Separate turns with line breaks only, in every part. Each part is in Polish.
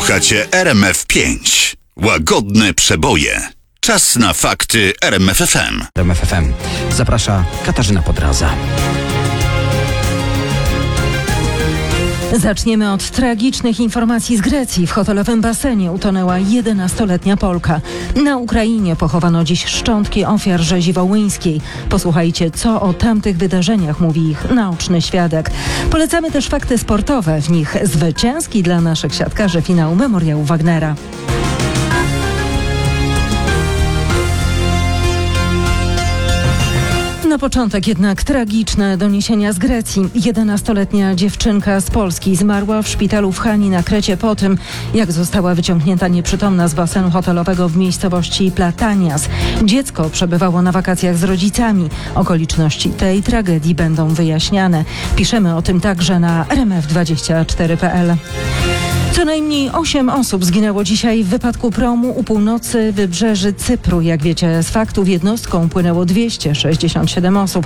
Słuchacie RMF5. Łagodne przeboje. Czas na fakty RMFFM.
RMFFM. Zaprasza Katarzyna Podraza.
Zaczniemy od tragicznych informacji z Grecji. W hotelowym basenie utonęła 11-letnia Polka. Na Ukrainie pochowano dziś szczątki ofiar rzezi wołyńskiej. Posłuchajcie, co o tamtych wydarzeniach mówi ich naoczny świadek. Polecamy też fakty sportowe. W nich zwycięski dla naszych siatkarzy finał Memoriału Wagnera. Na początek jednak tragiczne doniesienia z Grecji. 11-letnia dziewczynka z Polski zmarła w szpitalu w Chani na Krecie po tym, jak została wyciągnięta nieprzytomna z basenu hotelowego w miejscowości Platanias. Dziecko przebywało na wakacjach z rodzicami. Okoliczności tej tragedii będą wyjaśniane. Piszemy o tym także na rmf24.pl. Co najmniej 8 osób zginęło dzisiaj w wypadku promu u północy wybrzeży Cypru. Jak wiecie z faktów, jednostką płynęło 267 osób.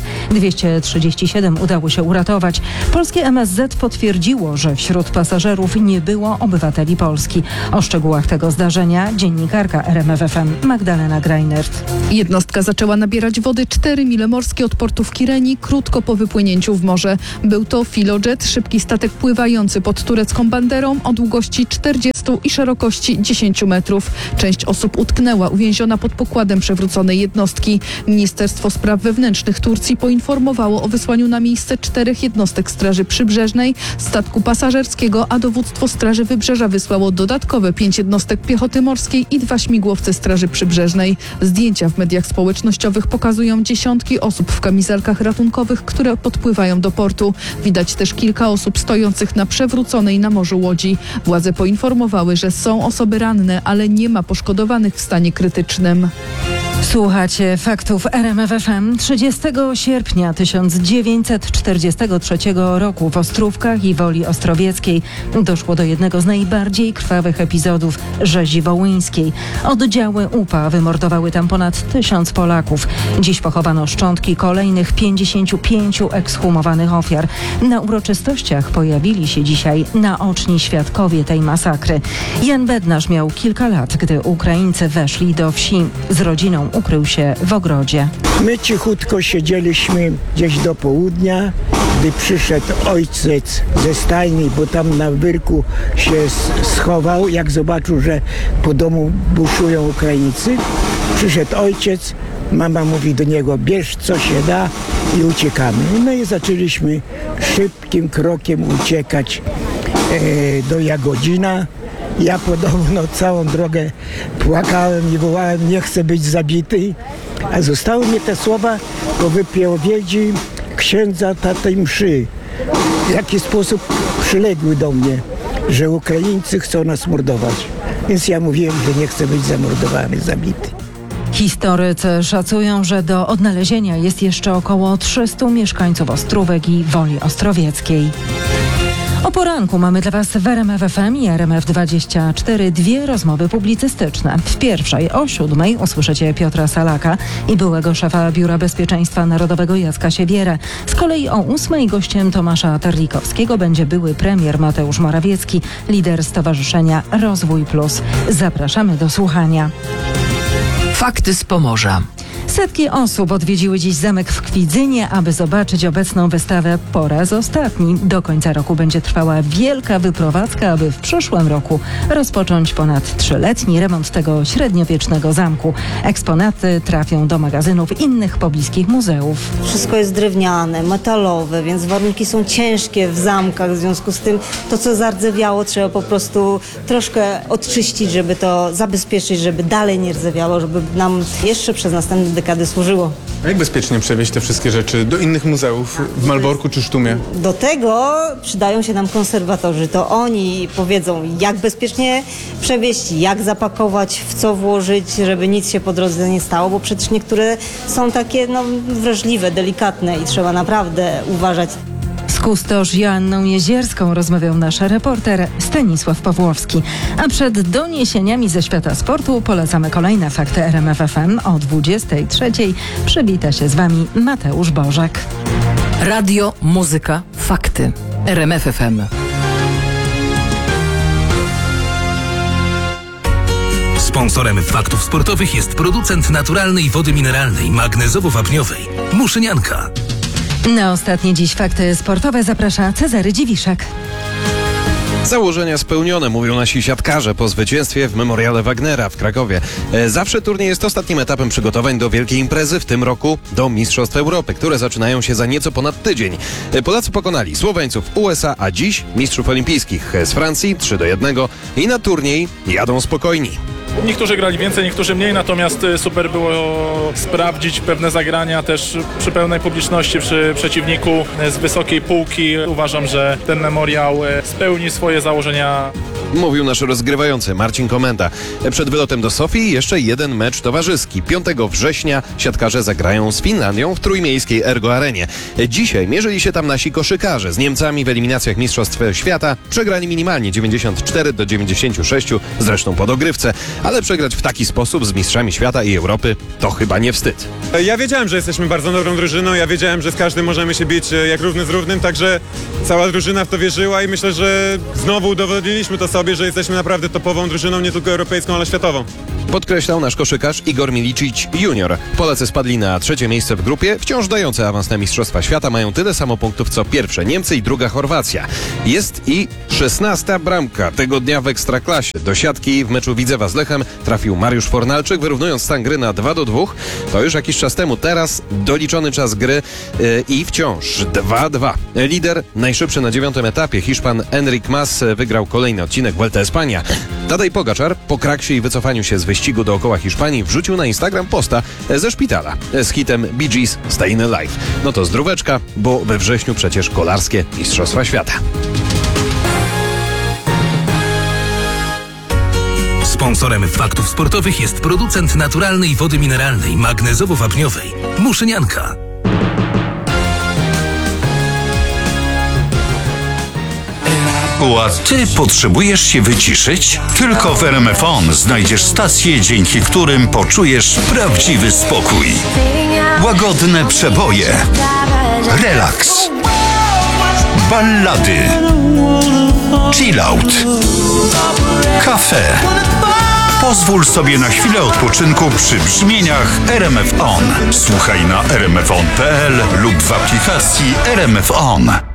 237 udało się uratować. Polskie MSZ potwierdziło, że wśród pasażerów nie było obywateli Polski. O szczegółach tego zdarzenia dziennikarka RMFFM Magdalena Greinert.
Jednostka zaczęła nabierać wody 4 mile morskie od portu w Kireni krótko po wypłynięciu w morze. Był to filojet, szybki statek pływający pod turecką banderą o długości 40 i szerokości 10 metrów. Część osób utknęła uwięziona pod pokładem przewróconej jednostki. Ministerstwo Spraw Wewnętrznych Turcji poinformowało o wysłaniu na miejsce 4 jednostek Straży Przybrzeżnej, statku pasażerskiego, a dowództwo Straży Wybrzeża wysłało dodatkowe 5 jednostek piechoty morskiej i 2 śmigłowce Straży Przybrzeżnej. Zdjęcia w mediach społecznościowych pokazują dziesiątki osób w kamizelkach ratunkowych, które podpływają do portu. Widać też kilka osób stojących na przewróconej na morzu łodzi. Władze poinformowały, że są osoby ranne, ale nie ma poszkodowanych w stanie krytycznym.
Słuchacie faktów RMFFM. 30 sierpnia 1943 roku w Ostrówkach i Woli Ostrowieckiej doszło do jednego z najbardziej krwawych epizodów rzezi wołyńskiej. Oddziały UPA wymordowały tam ponad 1000 Polaków. Dziś pochowano szczątki kolejnych 55 ekshumowanych ofiar. Na uroczystościach pojawili się dzisiaj naoczni świadkowie tej masakry. Jan Bednarz miał kilka lat, gdy Ukraińcy weszli do wsi. Z rodziną ukrył się w ogrodzie.
My cichutko siedzieliśmy gdzieś do południa, gdy przyszedł ojciec ze stajni, bo tam na wyrku się schował, jak zobaczył, że po domu buszują Ukraińcy. Przyszedł ojciec, mama mówi do niego: bierz co się da i uciekamy. No i zaczęliśmy szybkim krokiem uciekać do Jagodzina. Ja podobno całą drogę płakałem i wołałem: nie chcę być zabity. A zostały mi te słowa po wypowiedzi księdza tej mszy. W jaki sposób przyległy do mnie, że Ukraińcy chcą nas mordować. Więc ja mówiłem, że nie chcę być zamordowany, zabity.
Historycy szacują, że do odnalezienia jest jeszcze około 300 mieszkańców Ostrówek i Woli Ostrowieckiej. O poranku mamy dla Was w RMFFM i RMF24 dwie rozmowy publicystyczne. W pierwszej o 7:00 usłyszycie Piotra Salaka i byłego szefa Biura Bezpieczeństwa Narodowego Jacka Siewierę. Z kolei o 8:00 gościem Tomasza Terlikowskiego będzie były premier Mateusz Morawiecki, lider Stowarzyszenia Rozwój Plus. Zapraszamy do słuchania.
Fakty z Pomorza.
Setki osób odwiedziły dziś zamek w Kwidzynie, aby zobaczyć obecną wystawę po raz ostatni. Do końca roku będzie trwała wielka wyprowadzka, aby w przyszłym roku rozpocząć ponad 3-letni remont tego średniowiecznego zamku. Eksponaty trafią do magazynów innych pobliskich muzeów.
Wszystko jest drewniane, metalowe, więc warunki są ciężkie w zamkach. W związku z tym to, co zardzewiało, trzeba po prostu troszkę odczyścić, żeby to zabezpieczyć, żeby dalej nie rdzewiało, żeby nam jeszcze przez następne dekady służyło.
A jak bezpiecznie przewieźć te wszystkie rzeczy do innych muzeów w Malborku czy Sztumie?
Do tego przydają się nam konserwatorzy. To oni powiedzą, jak bezpiecznie przewieźć, jak zapakować, w co włożyć, żeby nic się po drodze nie stało, bo przecież niektóre są takie wrażliwe, delikatne i trzeba naprawdę uważać.
Z kustosz Joanną Jezierską rozmawiał nasz reporter Stanisław Pawłowski. A przed doniesieniami ze świata sportu polecamy kolejne fakty RMFFM o 23:00. Przywita się z Wami Mateusz Bożek.
Radio, muzyka, fakty. RMFFM.
Sponsorem Faktów Sportowych jest producent naturalnej wody mineralnej magnezowo-wapniowej Muszynianka.
Na ostatnie dziś fakty sportowe zaprasza Cezary Dziwiszek.
Założenia spełnione, mówią nasi siatkarze po zwycięstwie w Memoriale Wagnera w Krakowie. Zawsze turniej jest ostatnim etapem przygotowań do wielkiej imprezy, w tym roku do Mistrzostw Europy, które zaczynają się za nieco ponad tydzień. Polacy pokonali Słoweńców, USA, a dziś mistrzów olimpijskich z Francji 3-1 i na turniej jadą spokojni.
Niektórzy grali więcej, niektórzy mniej, natomiast super było sprawdzić pewne zagrania też przy pełnej publiczności, przy przeciwniku z wysokiej półki. Uważam, że ten memoriał spełni swoje założenia.
Mówił nasz rozgrywający Marcin Komenda. Przed wylotem do Sofii jeszcze jeden mecz towarzyski. 5 września siatkarze zagrają z Finlandią w trójmiejskiej Ergo Arenie. Dzisiaj mierzyli się tam nasi koszykarze z Niemcami w eliminacjach Mistrzostw Świata. Przegrali minimalnie 94-96, zresztą po dogrywce. Ale przegrać w taki sposób z mistrzami świata i Europy to chyba nie wstyd.
Ja wiedziałem, że jesteśmy bardzo dobrą drużyną, ja wiedziałem, że z każdym możemy się bić jak równy z równym, także cała drużyna w to wierzyła i myślę, że znowu udowodniliśmy to sobie, że jesteśmy naprawdę topową drużyną, nie tylko europejską, ale światową.
Podkreślał nasz koszykarz Igor Milicic Junior. Polacy spadli na 3. miejsce w grupie, wciąż dające awans na Mistrzostwa Świata, mają tyle samo punktów co pierwsze Niemcy i druga Chorwacja. Jest i 16. bramka tego dnia w Ekstraklasie. Do siatki w meczu Widzewa z Lechem trafił Mariusz Fornalczyk, wyrównując stan gry na 2-2. To już jakiś czas temu, teraz doliczony czas gry i wciąż 2-2. Lider, najszybszy na 9. etapie, Hiszpan Enric Mas wygrał kolejny odcinek Vuelta Espania. Tadej Pogaczar po kraksie i wycofaniu się z wyścigu dookoła Hiszpanii wrzucił na Instagram posta ze szpitala z hitem Bee Gees Stayin' Alive. No to zdróweczka, bo we wrześniu przecież kolarskie Mistrzostwa Świata.
Sponsorem Faktów Sportowych jest producent naturalnej wody mineralnej magnezowo-wapniowej Muszynianka.
Ty potrzebujesz się wyciszyć? Tylko w RMF On znajdziesz stacje, dzięki którym poczujesz prawdziwy spokój. Łagodne przeboje, relaks, ballady, chillout, kafe. Pozwól sobie na chwilę odpoczynku przy brzmieniach RMF On. Słuchaj na rmfon.pl lub w aplikacji RMF On.